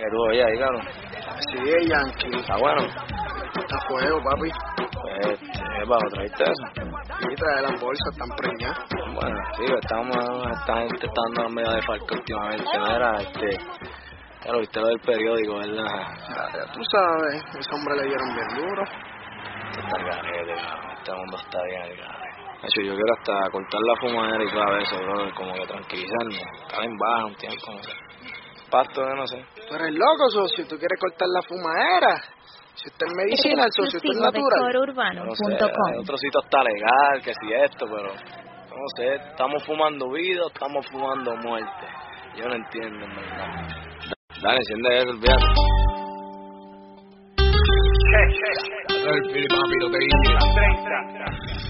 que tú oías ahí, cabrón. Sí, Yankee. Está bueno. Está fuego, papi. Pues, para traerte eso. Sí, trae las bolsas, están preñadas. Bueno, sí, esta gente está dando medio de falco últimamente, mira, ya lo viste lo del periódico, ¿verdad? Ya tú sabes, ese hombre le dieron bien duro. Está el garete, cabrón, este mundo está bien el garete. De hecho, yo quiero hasta cortar la fumadera y claro eso, brother, como que tranquilizarme, estar en baja un tiempo, no sé. Pasto de no sé. Tú eres loco, socio, tú quieres cortar la fumadera. Si usted es medicina, el socio, usted es natural. No sé, el otro sitio está legal, que si esto, pero no sé, estamos fumando vida o estamos fumando muerte. Yo no entiendo, en verdad. Dale, enciende eso, olvídate. El Fili, papi, lo que dice.